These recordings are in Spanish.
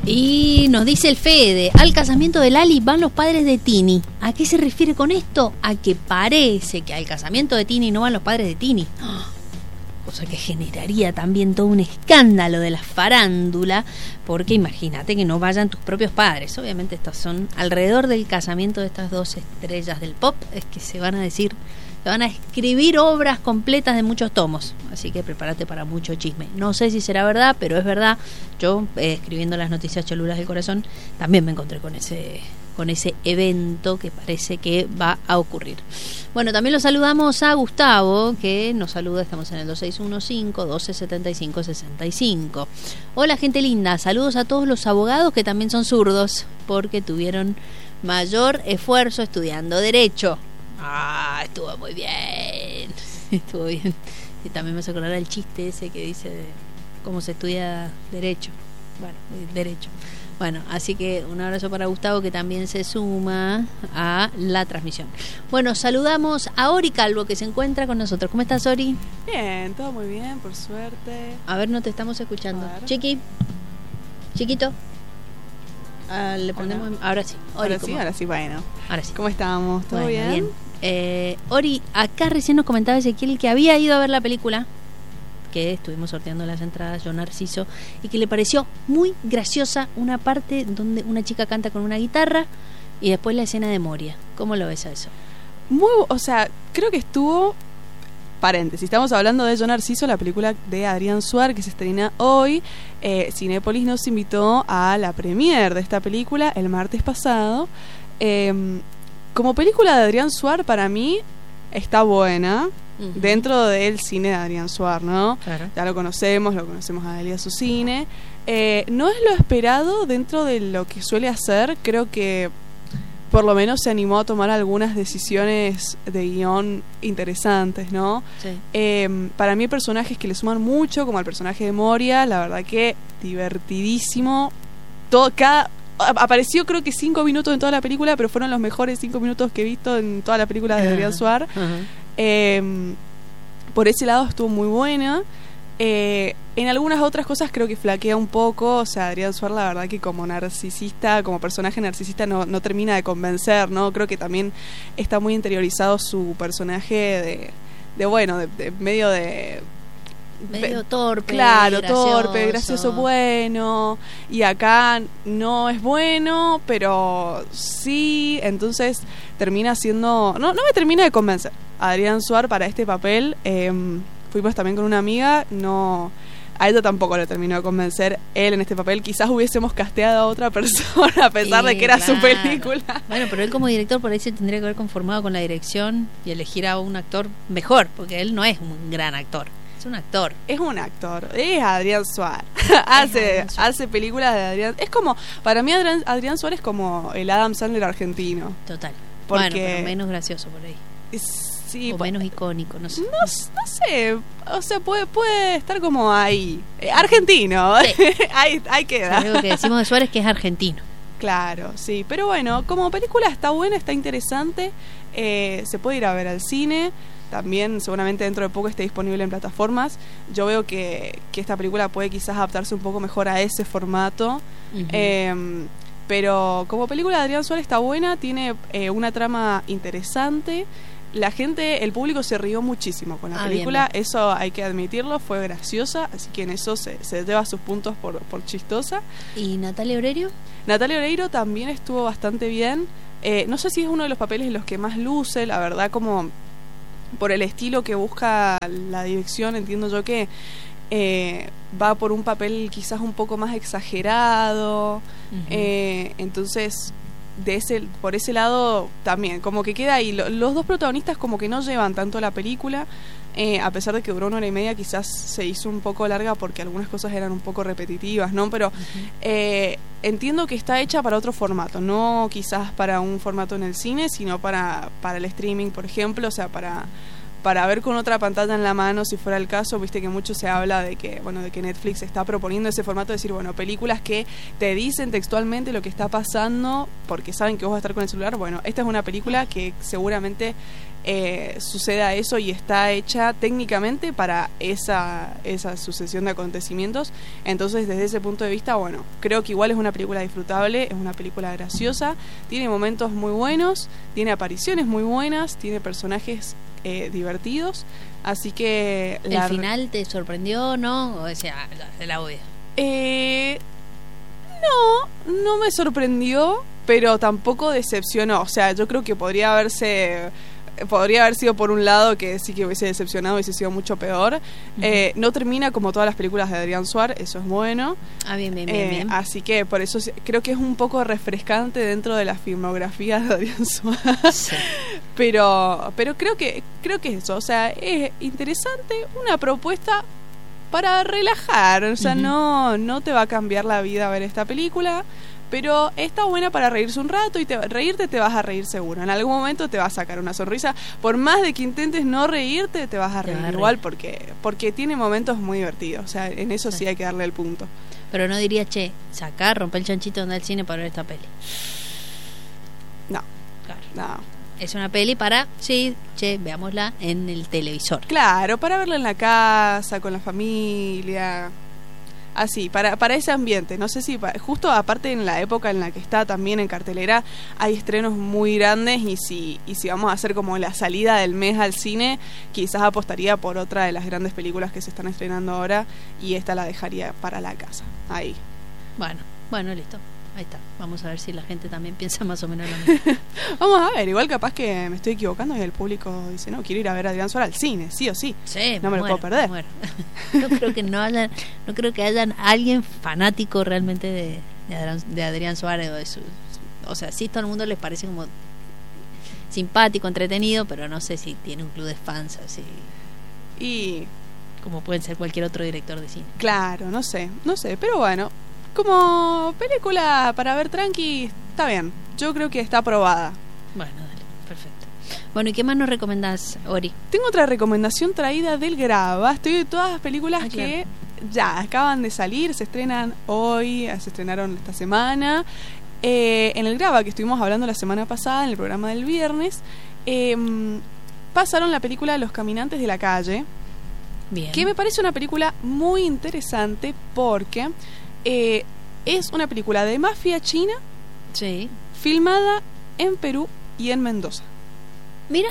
Y nos dice el Fede, al casamiento de Lali van los padres de Tini. ¿A qué se refiere con esto? A que parece que al casamiento de Tini no van los padres de Tini. Cosa que generaría también todo un escándalo de la farándula, porque imagínate que no vayan tus propios padres. Obviamente estas son alrededor del casamiento de estas dos estrellas del pop, es que se van a escribir obras completas de muchos tomos, así que prepárate para mucho chisme. No sé si será verdad, pero es verdad. Yo, escribiendo las noticias cholulas del corazón, también me encontré con ese evento que parece que va a ocurrir. Bueno, también lo saludamos a Gustavo, que nos saluda, estamos en el 2615-1275-65. Hola, gente linda, saludos a todos los abogados que también son zurdos, porque tuvieron mayor esfuerzo estudiando Derecho. Estuvo muy bien. Estuvo bien. Y también me hace acordar el chiste ese que dice de cómo se estudia Derecho. Derecho. Bueno, así que un abrazo para Gustavo, que también se suma a la transmisión. Bueno, saludamos a Ori Calvo, que se encuentra con nosotros. ¿Cómo estás, Ori? Bien, todo muy bien, por suerte. A ver, no te estamos escuchando. Chiquito. Le ponemos. Ahora sí. Ori, ahora sí, bueno. Ahora sí. ¿Cómo estamos? ¿Todo bien? Ori, acá recién nos comentaba Ezequiel que había ido a ver la película, que estuvimos sorteando las entradas, yo Narciso, y que le pareció muy graciosa una parte donde una chica canta con una guitarra y después la escena de Moria. ¿Cómo lo ves a eso? Creo que estuvo... Paréntesis, estamos hablando de Yo Narciso, la película de Adrián Suar, que se estrena hoy. Cinépolis nos invitó a la premiere de esta película el martes pasado. Como película de Adrián Suar, para mí está buena. Dentro del cine de Adrián Suar, ¿no? Claro. Ya lo conocemos a él y a su cine. No es lo esperado dentro de lo que suele hacer. Creo que por lo menos se animó a tomar algunas decisiones de guión interesantes, ¿no? Sí. Para mí, personajes que le suman mucho, como el personaje de Moria, la verdad que divertidísimo. Apareció creo que 5 minutos en toda la película, pero fueron los mejores 5 minutos que he visto en toda la película de Adrián Suar. Por ese lado estuvo muy buena. En algunas otras cosas creo que flaquea un poco. O sea, Adrián Suar, la verdad que como narcisista, como personaje narcisista, no termina de convencer, ¿no? Creo que también está muy interiorizado su personaje de medio torpe. Claro, torpe, gracioso, bueno. Y acá no es bueno, pero sí. Entonces termina siendo... No me termina de convencer Adrián Suar para este papel. Fuimos también con una amiga. A ella tampoco le terminó de convencer él en este papel. Quizás hubiésemos casteado a otra persona a pesar de que era su película. Bueno, pero él como director por ahí se tendría que haber conformado con la dirección y elegir a un actor mejor, porque él no es un gran actor. Es un actor. Es Adrián Suar. hace películas de Adrián. Es como, para mí Adrián Suar es como el Adam Sandler argentino. Total. Porque... Bueno, pero menos gracioso por ahí. Sí, o menos icónico, no sé. No sé. O sea, puede estar como ahí. Argentino. Sí. ahí queda. Sí, lo que decimos de Suárez que es argentino. Claro, sí. Pero bueno, como película está buena, está interesante. Se puede ir a ver al cine. También seguramente dentro de poco esté disponible en plataformas. Yo veo que esta película puede quizás adaptarse un poco mejor a ese formato. Pero como película de Adrián Suárez está buena, tiene una trama interesante. El público se rió muchísimo con la película, bien. Eso hay que admitirlo, fue graciosa, así que en eso se lleva sus puntos por chistosa. ¿Y Natalia Oreiro? Natalia Oreiro también estuvo bastante bien. No sé si es uno de los papeles en los que más luce, la verdad, como por el estilo que busca la dirección, entiendo yo que va por un papel quizás un poco más exagerado. Entonces por ese lado también como que queda ahí. Los dos protagonistas como que no llevan tanto la película, a pesar de que duró 1 hora y media. Quizás se hizo un poco larga porque algunas cosas eran un poco repetitivas, ¿no? Pero entiendo que está hecha para otro formato, no quizás para un formato en el cine, sino para el streaming, por ejemplo. O sea, para para ver con otra pantalla en la mano, si fuera el caso. Viste que mucho se habla de que, bueno, de que Netflix está proponiendo ese formato de decir, bueno, películas que te dicen textualmente lo que está pasando porque saben que vos vas a estar con el celular. Bueno, esta es una película que seguramente suceda eso y está hecha técnicamente para esa sucesión de acontecimientos. Entonces, desde ese punto de vista, bueno, creo que igual es una película disfrutable, es una película graciosa, tiene momentos muy buenos, tiene apariciones muy buenas, tiene personajes divertidos, así que... ¿El final te sorprendió, no? O sea, la obvia. No me sorprendió, pero tampoco decepcionó. O sea, yo creo que podría haber sido por un lado que sí que hubiese decepcionado, hubiese sido mucho peor. Uh-huh. No termina como todas las películas de Adrián Suárez, eso es bueno. Bien. Así que por eso creo que es un poco refrescante dentro de la filmografía de Adrián Suárez. Sí. Pero creo que eso, o sea, es interesante, una propuesta para relajar, o sea, uh-huh. no te va a cambiar la vida ver esta película. Pero está buena para reírse un rato y reírte te vas a reír seguro. En algún momento te va a sacar una sonrisa. Por más de que intentes no reírte, te vas a reír igual porque tiene momentos muy divertidos. O sea, en eso sí hay que darle el punto. Pero no diría, sacar, romper el chanchito, anda al cine para ver esta peli. No. Claro. No. Es una peli para, veámosla en el televisor. Claro, para verla en la casa, con la familia... Así, para ese ambiente. No sé si, justo aparte en la época en la que está también en cartelera, hay estrenos muy grandes y si vamos a hacer como la salida del mes al cine, quizás apostaría por otra de las grandes películas que se están estrenando ahora y esta la dejaría para la casa. Ahí. Bueno, listo. Ahí está. Vamos a ver si la gente también piensa más o menos lo mismo. Vamos a ver, igual capaz que me estoy equivocando y el público dice, no, quiero ir a ver a Adrián Suárez al cine, sí o sí. Sí, no me lo puedo perder. No creo que haya alguien fanático realmente de Adrián Suárez o sea, sí, todo el mundo les parece como simpático, entretenido, pero no sé si tiene un club de fans así. Y como pueden ser cualquier otro director de cine. Claro, no sé, pero bueno, como película para ver tranqui, está bien. Yo creo que está aprobada. Bueno, dale, perfecto. Bueno, ¿y qué más nos recomendás, Ori? Tengo otra recomendación traída del Grava. Estoy de todas las películas que ya acaban de salir, se estrenan hoy, se estrenaron esta semana. En el Grava, que estuvimos hablando la semana pasada, en el programa del viernes, pasaron la película Los Caminantes de la Calle. Bien. Que me parece una película muy interesante porque... es una película de mafia china, sí, filmada en Perú y en Mendoza. Mira.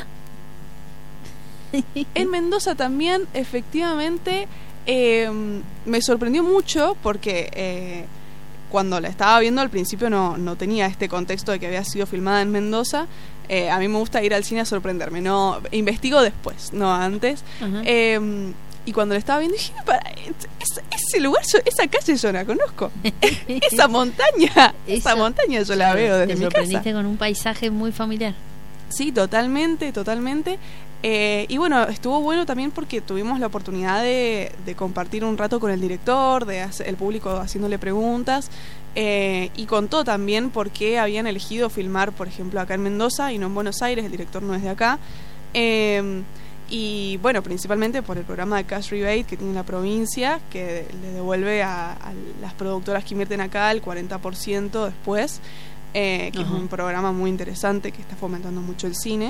En Mendoza también, efectivamente, me sorprendió mucho porque cuando la estaba viendo al principio no tenía este contexto de que había sido filmada en Mendoza. A mí me gusta ir al cine a sorprenderme, no investigo después, no antes. Uh-huh. Y cuando la estaba viendo dije, ese lugar, esa calle yo la conozco. Esa montaña yo la veo desde mi casa. Te sorprendiste con un paisaje muy familiar. Sí, totalmente. Y bueno, estuvo bueno también porque tuvimos la oportunidad de compartir un rato con el director, el público haciéndole preguntas, y contó también por qué habían elegido filmar, por ejemplo, acá en Mendoza y no en Buenos Aires. El director no es de acá. Y bueno, principalmente por el programa de cash rebate que tiene la provincia, que le devuelve a las productoras que invierten acá el 40% después, que uh-huh. Es un programa muy interesante que está fomentando mucho el cine.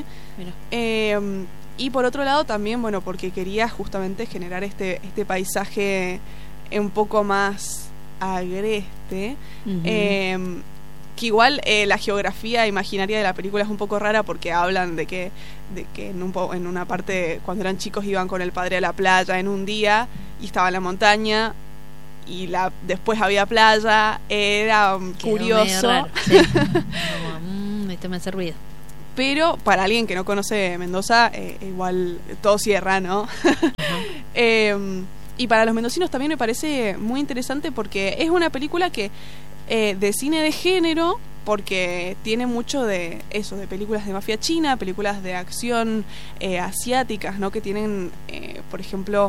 Y por otro lado también, bueno, porque quería justamente generar este paisaje un poco más agreste. Uh-huh. Que igual la geografía imaginaria de la película es un poco rara porque hablan de que en una parte cuando eran chicos iban con el padre a la playa en un día y estaba en la montaña y después había playa, era curioso. Raro, sí. Como, esto me hace ruido. Pero para alguien que no conoce Mendoza, igual todo cierra, ¿no? Uh-huh. Y para los mendocinos también me parece muy interesante porque es una película que de cine de género, porque tiene mucho de eso, de películas de mafia china, películas de acción asiáticas, ¿no? Que tienen, por ejemplo,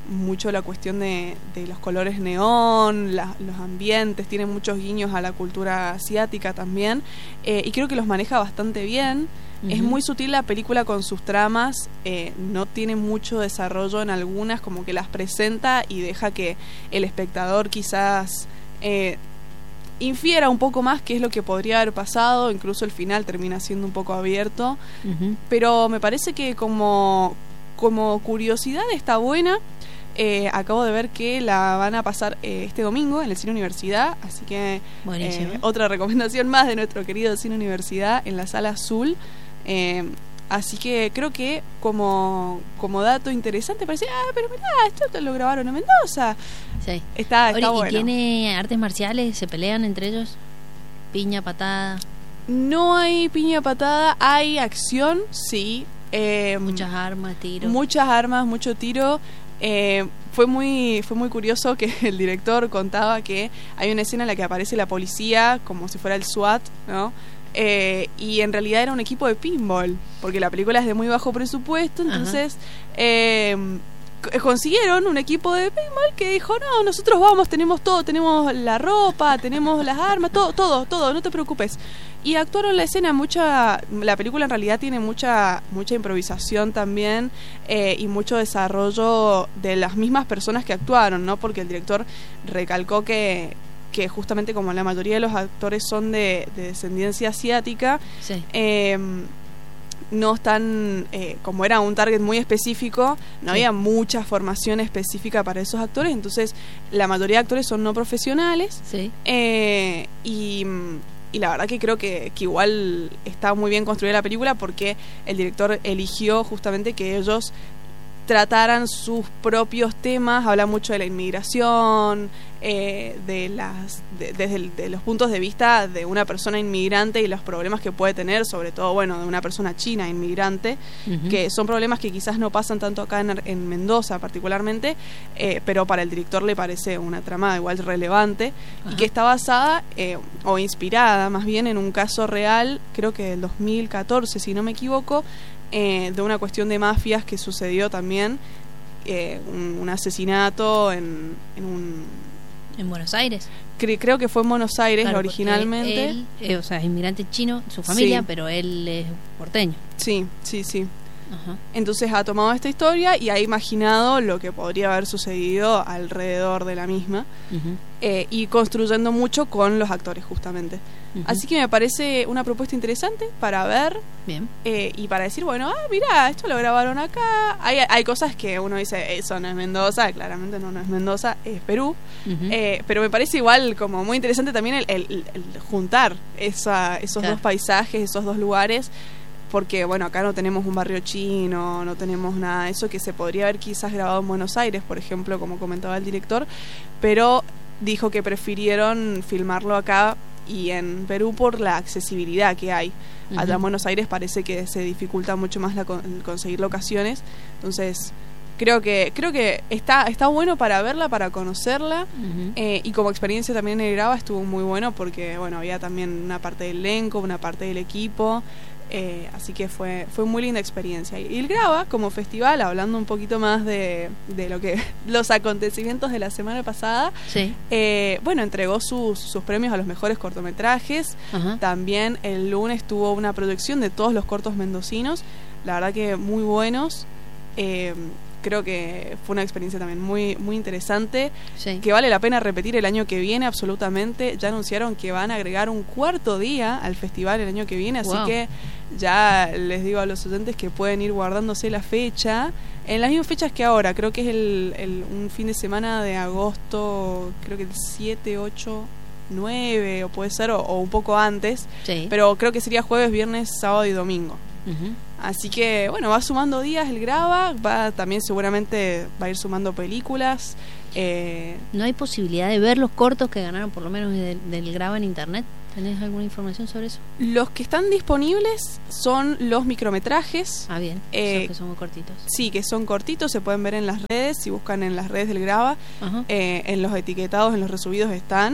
mucho la cuestión de los colores neón, los ambientes, tiene muchos guiños a la cultura asiática también, y creo que los maneja bastante bien. Es muy sutil la película con sus tramas, no tiene mucho desarrollo en algunas, como que las presenta y deja que el espectador quizás infiera un poco más qué es lo que podría haber pasado, incluso el final termina siendo un poco abierto, pero me parece que como curiosidad está buena. Acabo de ver que la van a pasar este domingo en el Cine Universidad, así que otra recomendación más de nuestro querido Cine Universidad en la Sala Azul. Así que creo que como dato interesante parece, pero mirá, esto lo grabaron en Mendoza. Sí. Está bueno. ¿Y tiene artes marciales? ¿Se pelean entre ellos? ¿Piña, patada? No hay piña, patada, hay acción, sí. Muchas armas, tiro. Muchas armas, mucho tiro. Fue muy curioso que el director contaba que hay una escena en la que aparece la policía como si fuera el SWAT, ¿no? Y en realidad era un equipo de pinball, porque la película es de muy bajo presupuesto, entonces consiguieron un equipo de pinball que dijo, no, nosotros vamos, tenemos todo, tenemos la ropa, tenemos las armas, todo, no te preocupes. Y actuaron la escena, la película en realidad tiene mucha improvisación también, y mucho desarrollo de las mismas personas que actuaron, ¿no? Porque el director recalcó que justamente como la mayoría de los actores son de descendencia asiática, sí. No están, como era un target muy específico, no había mucha formación específica para esos actores, entonces la mayoría de actores son no profesionales, sí. Y la verdad que creo que igual está muy bien construida la película, porque el director eligió justamente que ellos trataran sus propios temas, habla mucho de la inmigración, desde los puntos de vista de una persona inmigrante y los problemas que puede tener, sobre todo, bueno, de una persona china inmigrante, que son problemas que quizás no pasan tanto acá en Mendoza particularmente, pero para el director le parece una trama igual relevante, y que está basada, o inspirada más bien, en un caso real, creo que del 2014, si no me equivoco, de una cuestión de mafias que sucedió también, un asesinato en Buenos Aires. Creo que fue en Buenos Aires, claro, originalmente. Él, o sea, es inmigrante chino, su familia, sí. Pero él es porteño. Sí. Ajá. Entonces ha tomado esta historia y ha imaginado lo que podría haber sucedido alrededor de la misma, y construyendo mucho con los actores justamente. Así que me parece una propuesta interesante para ver. Bien. Y para decir, bueno, mirá, esto lo grabaron acá. Hay cosas que uno dice, eso no es Mendoza, claramente no es Mendoza, es Perú. Pero me parece igual como muy interesante también el juntar esos dos paisajes, esos dos lugares, porque bueno, acá no tenemos un barrio chino, no tenemos nada de eso, que se podría haber quizás grabado en Buenos Aires, por ejemplo, como comentaba el director, pero dijo que prefirieron filmarlo acá y en Perú por la accesibilidad que hay. Allá en Buenos Aires parece que se dificulta mucho más conseguir locaciones, entonces creo que está bueno para verla, para conocerla, y como experiencia también en el Grava estuvo muy bueno, porque bueno, había también una parte del elenco, una parte del equipo, así que fue muy linda experiencia. Y el Grava como festival, hablando un poquito más de lo que los acontecimientos de la semana pasada, sí. Bueno, entregó sus premios a los mejores cortometrajes. También el lunes tuvo una proyección de todos los cortos mendocinos, la verdad que muy buenos. Creo que fue una experiencia también muy interesante, sí. Que vale la pena repetir el año que viene absolutamente. Ya anunciaron que van a agregar un cuarto día al festival el año que viene, así que ya les digo a los oyentes que pueden ir guardándose la fecha en las mismas fechas que ahora. Creo que es un fin de semana de agosto, creo que el 7, 8, 9, o puede ser, o un poco antes, sí. Pero creo que sería jueves, viernes, sábado y domingo. Así que bueno, va sumando días el Grava, también seguramente va a ir sumando películas. ¿No hay posibilidad de ver los cortos que ganaron por lo menos del Grava en internet? ¿Tenés alguna información sobre eso? Los que están disponibles son los micrometrajes. Bien, esos que son muy cortitos. Sí, que son cortitos, se pueden ver en las redes, si buscan en las redes del Grava, en los etiquetados, en los resubidos están.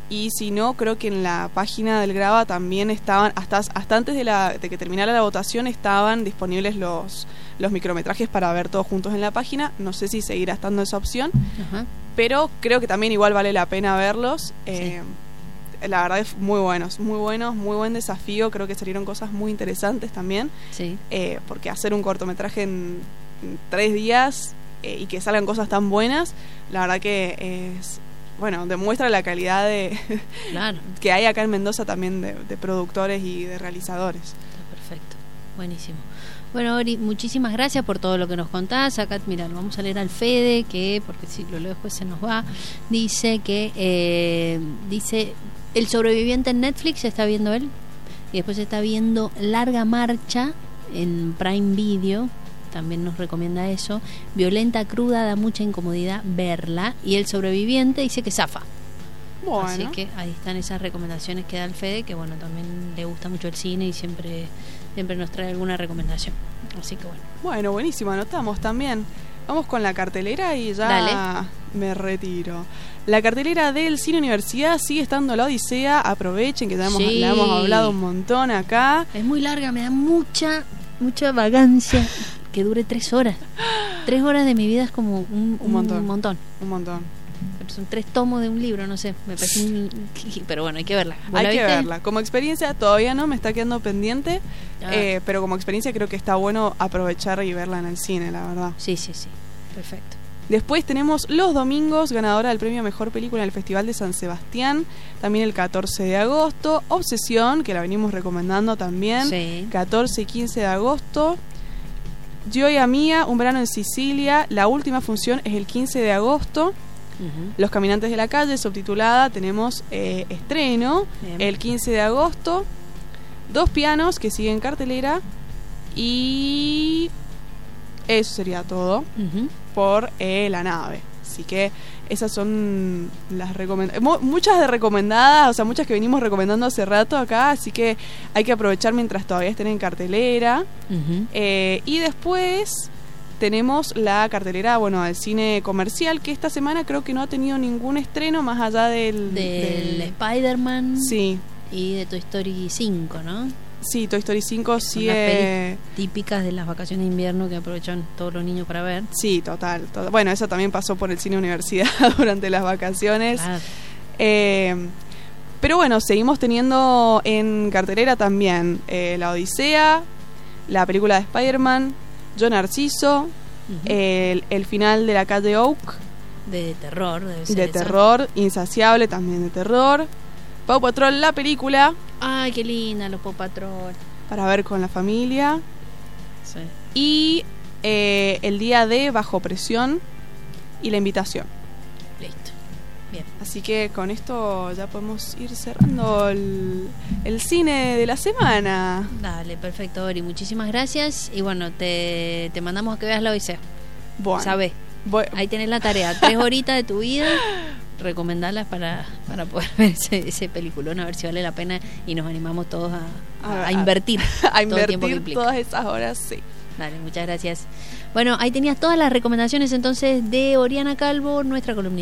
Y si no, creo que en la página del Grava también estaban, hasta antes de que terminara la votación, estaban disponibles los micrometrajes para ver todos juntos en la página. No sé si seguirá estando esa opción, pero creo que también igual vale la pena verlos. Sí. La verdad es muy buenos, muy buen desafío. Creo que salieron cosas muy interesantes también. Sí. Porque hacer un cortometraje en 3 días y que salgan cosas tan buenas, la verdad que es... Bueno, demuestra la calidad claro. que hay acá en Mendoza también de productores y de realizadores. Está perfecto, buenísimo. Bueno, Ori, muchísimas gracias por todo lo que nos contás. Acá, mira, vamos a leer al Fede, que, porque si lo leo después se nos va, dice que, dice, El sobreviviente en Netflix, se está viendo él, y después se está viendo Larga Marcha en Prime Video, también nos recomienda eso. Violenta, cruda, da mucha incomodidad verla. Y El sobreviviente dice que zafa. Bueno. Así que ahí están esas recomendaciones que da el Fede, que bueno, también le gusta mucho el cine y siempre nos trae alguna recomendación. Así que bueno. Bueno, buenísimo, anotamos también. Vamos con la cartelera y ya Dale. Me retiro. La cartelera del Cine Universidad sigue estando La Odisea. Aprovechen que ya Sí. la hemos hablado un montón acá. Es muy larga, me da mucha vagancia que dure 3 horas. 3 horas de mi vida es como un montón. Un montón. Pero son 3 tomos de un libro, no sé. Me parece pero bueno, hay que verla. ¿Vos Hay la que viste? verla. Como experiencia todavía no, me está quedando pendiente. Pero como experiencia creo que está bueno aprovechar y verla en el cine, la verdad. Sí. Perfecto. Después tenemos los domingos, ganadora del premio a Mejor Película en el Festival de San Sebastián, también el 14 de agosto. Obsesión, que la venimos recomendando también, Sí. 14 y 15 de agosto. Yo y Mía, Un verano en Sicilia, la última función es el 15 de agosto. Ujú. Los Caminantes de la Calle, subtitulada, tenemos estreno Bien. el 15 de agosto. Dos pianos, que siguen en cartelera. Y eso sería todo Ujú. por La Nave. Así que esas son las recomendadas. Muchas de recomendadas, o sea, muchas que venimos recomendando hace rato acá. Así que hay que aprovechar mientras todavía estén en cartelera. Ujú. Y después tenemos la cartelera, bueno, del cine comercial, que esta semana creo que no ha tenido ningún estreno más allá del Spider-Man. Sí, Y de Toy Story 5, ¿no? sí, Toy Story 5 Son sigue... las pelis típicas de las vacaciones de invierno que aprovechan todos los niños para ver. Sí, total. Bueno, eso también pasó por el cine universidad durante las vacaciones. Claro. Pero bueno, seguimos teniendo en cartelera también La Odisea, la película de Spider-Man, Yo Narciso, Ujú. el final de La Calle Oak, De terror, debe ser de esa. terror, Insaciable, también de terror, Paw Patrol, la película, Ay, qué linda, los Paw Patrol. para ver con la familia, Sí. y el día de Bajo Presión y La Invitación. Listo. Bien. Así que con esto ya podemos ir cerrando el cine de la semana. Dale, perfecto, Ori. Muchísimas gracias. Y bueno, te mandamos a que veas La Odisea. Bueno, Sabés. Ahí tenés la tarea. 3 horitas de tu vida. Recomendarlas para poder ver ese peliculón, a ver si vale la pena y nos animamos todos a invertir a todo el tiempo que invertir implica. todas esas horas, sí. Dale, muchas gracias. Bueno, ahí tenías todas las recomendaciones entonces de Oriana Calvo, nuestra columnista.